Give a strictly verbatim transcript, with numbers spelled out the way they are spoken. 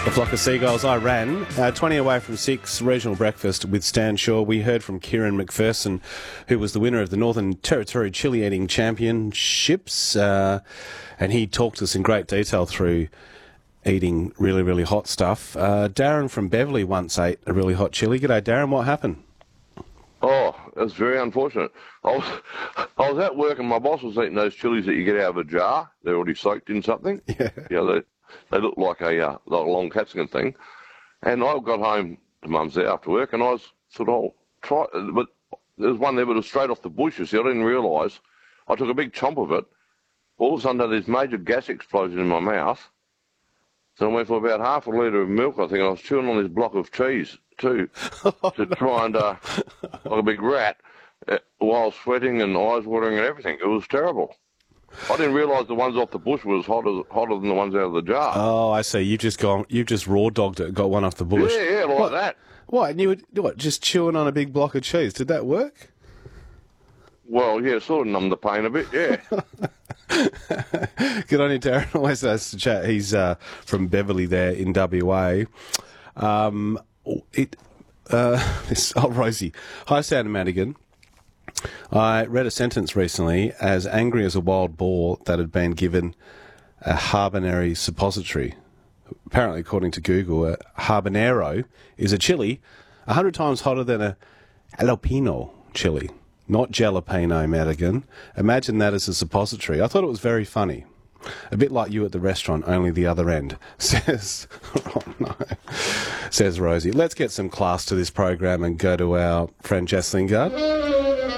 A flock of seagulls, I ran. Uh, twenty away from six, regional breakfast with Stan Shaw. We heard from Kieran McPherson, who was the winner of the Northern Territory Chili Eating Championships. Uh, and he talked us in great detail through eating really, really hot stuff. Uh, Darren from Beverley once ate a really hot chili. G'day, Darren. What happened? Oh, it was very unfortunate. I was I was at work and my boss was eating those chilies that you get out of a jar. They're already soaked in something. Yeah. You know, they, they look like a, uh, like a long capsicum thing. And I got home to Mum's there after work and I was sort of, try, but there was one there that was straight off the bush. You see, I didn't realise. I took a big chomp of it. All of a sudden, I had this major gas explosion in my mouth. So I went for about half a litre of milk, I think, and I was chewing on this block of cheese, too, oh, to no. try and, uh, like a big rat, uh, while sweating and eyes watering and everything. It was terrible. I didn't realise the ones off the bush was hotter, hotter than the ones out of the jar. Oh, I see. You've just gone, you've just raw dogged it, got one off the bush. Yeah, yeah, like what? that. What? And you were, what, just chewing on a big block of cheese? Did that work? Well, yeah, sort of numbed the pain a bit, yeah. Good on you, Darren. Always nice to chat. He's uh, from Beverley there in W A. Um, it, uh, this, oh, Rosie. Hi, Stan and Madigan. I read a sentence recently, as angry as a wild boar that had been given a habanero suppository. Apparently, according to Google, a habanero is a chili a hundred times hotter than a jalapeno chili. Not jalapeno, Madigan. Imagine that as a suppository. I thought it was very funny. A bit like you at the restaurant, only the other end, says, oh no, says Rosie. Let's get some class to this program and go to our friend Jess Lingard.